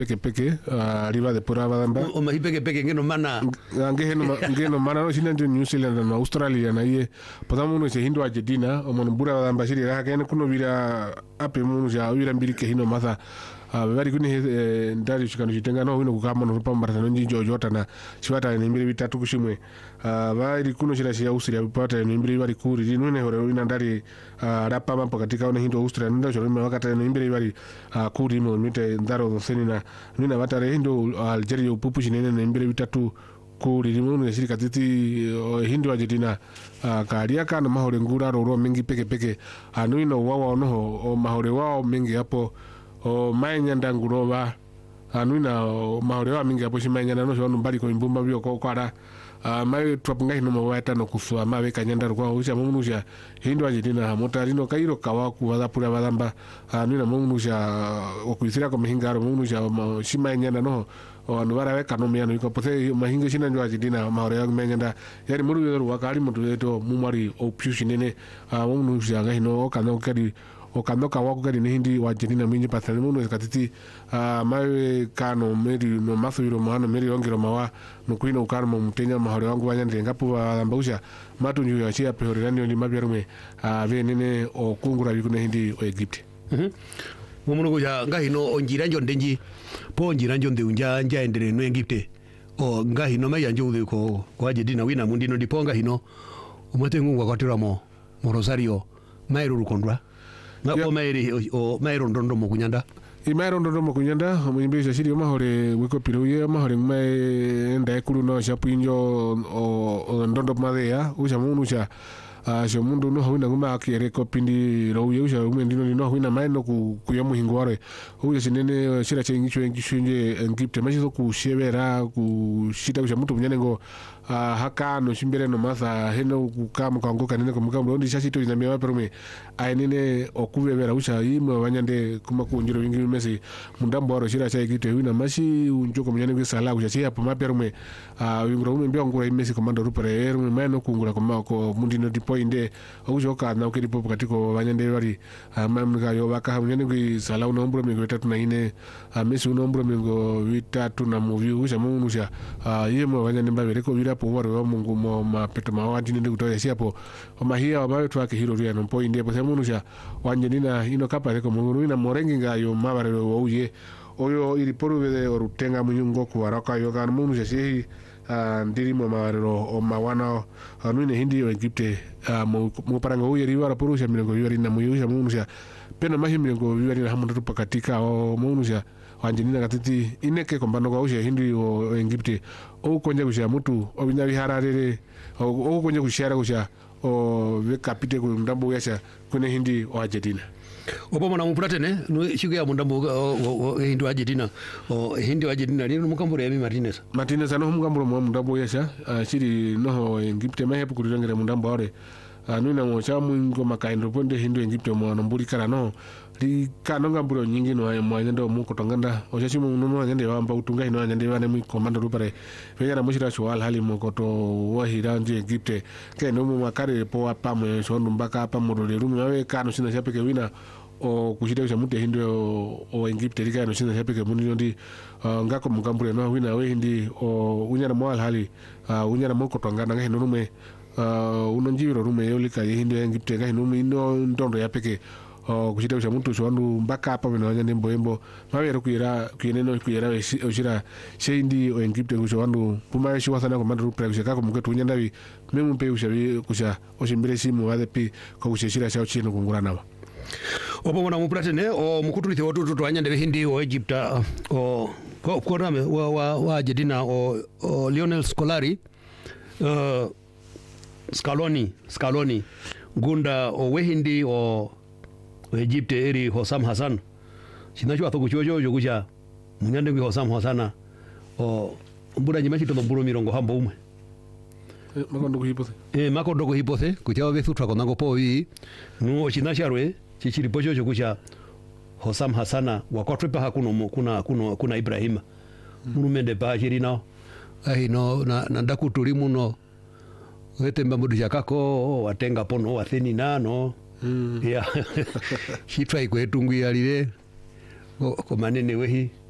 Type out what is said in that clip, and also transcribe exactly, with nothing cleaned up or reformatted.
peke peke riba de pura badamba o mahi peke peke ngeno mana ngeno ngeno mana no sinende New Zealand na Australia na ye podamo no se hindu Argentina o mon bura badamba shiri ra kene kuno vira ape mu ja vira mbiri ke hino matha bari kuni ndari shikano jitenga no wino kukama no rupa mbarata no njinjo jota na chiwata ni mbiri bitatu kushimwe bari kuno shira shi Austria bipata ni mbiri bari kuri ni ne hore wina ndari rapa mampo katika ona hindu Austria ndo choro me wakata ni mbiri bari kuri mo mite ndaro seni na nina watare hindu Algeria upupu shinene ni mbiri bitatu kuri ni mo shirika titi hindu Argentina karia kana mahore ngura ro mingi peke peke anu ino wawa no o mahore wao mingi hapo o mainyanda nguroba anuina mahore wa mingi hapo shimanyanda no shonu mbali ko imbumba byo ko kwara mai twapunga hino mawata no kufa mawe kanyanda kwa usha mumunusha hindu Argentina motarino kairo kawa kuwa pura badamba anuina mumunusha okwisira ko mihingaro mumunusha shimanyanda no onu bara weka no miano iko pothe mahinga shina njo Argentina mahore ya menyanda yari muri yo wakali mutu eto mumari opushinene mumunusha ga hino kana okari okandoka wako gari hindi wa Argentina minji pathani muno katiti mawe kano meri no mafiro mahano meri ongiro mawa no kuino ukano mo mtenya mahore wangu wanyande ngapu ambausha matu nyu ya chia pehorani ni mabyarume ave nene o kungura bikune hindi o Egypt mhm muno kuja ngahino onjira njo ndenji po onjira njo nde unja nja endere no Egypt o ngahino maya njo ude ko ko Argentina wina mundino diponga hino umatengu kwa kwatira mo mo Rosario mairo rukondwa na o mairi o mairo ndondo mo kunyanda i mairo ndondo mo kunyanda muimbisha shiri mahore wiko piruye mahore mai enda ekulu no shapinjo o ndondo madea usha munu cha sho mundu no hawina nguma akere ko pindi ro ye usha ume ndino no hawina mai no ku kuya muhingware uye sinene shira chengi chengi chenje ngipte mashi ku shebera ku shita usha mutu munyanengo haka no shimbere no matha heno kukama kwanguka nene kumukambo ndi shashito ina mewa perume ainene okubebera usha imwe wanyande kuma kunjiro wingi mesi mundambo aro shira chai kite wina mashi unjoko munyanengo sala usha chia poma perume wingura ume mbia ngura imesi komando rupere erume maino kungura koma ko mundino dipo inde ujoka na ukiri popo katiko wanyande wari mamga yo waka munyanengo sala unombro mingo tatu na ine mesi unombro mingo vitatu na muvi usha munusha yemwe wanyande mbabere ko vira po waro mungu mo mapeto mawadi ndi kutoya siapo omahia wabayo twake hiro ria no point ndipo semunusha wanjenina ino kapa reko mungu ina morengi ngayo mabare wo uye oyo iri porube orutenga munyungo ku waraka yo kan munusha sehi ndiri mo marero o mawana anuine hindi o Egypte mo paranga uye riwara porusha milengo yori na muyusha munusha pena mahi milengo yori hamundu pakatika o munusha wanjenina katiti ineke kombano kwa usha hindi o Egypte o konja kusha mutu o binyabi hararere o konja kushara kusha o vekapite ku ndambo yasha kune hindi o Argentina opo mona mupratene no shiku ya mundambo o hindi o Argentina o hindi o Argentina ni mukamburo ya Martinez Martinez no mukamburo mo mundambo yasha shiri no Egypte mahepu kulirengera mundambo ore nuna mo chamu ngo makaindo ponde hindu Egypte mo no mburi kala no li kanonga mburo nyingi no mo nyando mu kotonganda o chachi mo no nyande wamba utunga ino nyande wane mu komando rupare feyara mushira shwal hali mo koto wa hirandi Egypte ke no mo makare po apa mo so mbaka apa mo le rumi awe kanu sina chapeke wina o kushida cha mute hindu o Egypte lika no sina chapeke muni ndi ngako mukambure no wina we hindi o unyana mo hali unyana mo kotonganda ngahino nume uh unonjiro rume yolika yindi Egypte ga hinu ino ndondo ya peke o kushita usha muntu shwandu mbaka apa bino wanyande mboembo mawere kuyira kuyeneno kuyira ushira sheindi o Egypte usha wandu puma shi wasana ko mandu rupre usha kako muketu nyandawi memu pe usha kusha oshimbire simu wade pi ko kushira shao chino kungura nawa opo mona mupratene o mukutulite watutu twanyande hindi o Egypte o ko korame wa wa, wa Argentina o, o Lionel Scolari uh Scaloni Scaloni gunda o wehindi o Egypte eri Hossam Hassan sinajua to kuchojo jokuja munyande ngi Hossam Hassana o mbura nyimachi to mburo mirongo hambo umwe e, makondo ko hipothe e makondo ko hipothe kuchawa besu tra konango po yi no chinasharwe chichiri pocho jokuja Hossam Hassana wakotrepa hakuno kuna kuna kuna Ibrahim mm. Murumende ba jirina ai no na ndakuturi muno wete mbamudu jakako watenga pono watheni nano mm. ya hitwa ikwetungu yalire ko manene wehi